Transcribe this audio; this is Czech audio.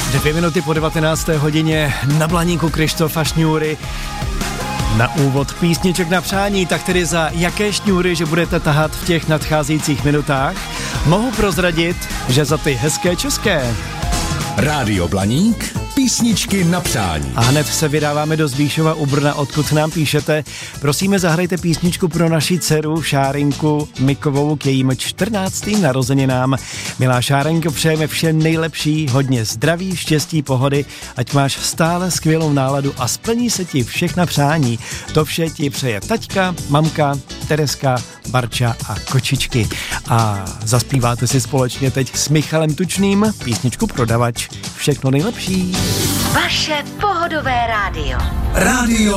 2 minuty po 19. hodině na Blaníku Krištofa Šňůry. Na úvod písniček na přání, tak tedy za jaké šňůry, že budete tahat v těch nadcházejících minutách? Mohu prozradit, že za ty hezké české. Rádio Blaník, písničky na přání. A hned se vydáváme do Zbíšova u Brna, odkud nám píšete. Prosíme, zahrajte písničku pro naši dceru Šárinku Mikovou k jejím 14. narozeninám. Milá Šárenko, přejeme vše nejlepší, hodně zdraví, štěstí, pohody, ať máš stále skvělou náladu a splní se ti všechna přání. To vše ti přeje taťka, mamka, Tereska, Barča a kočičky. A zaspíváte si společně teď s Michalem Tučným písničku Prodavač. Všechno nejlepší. Vaše pohodové rádio. Rádio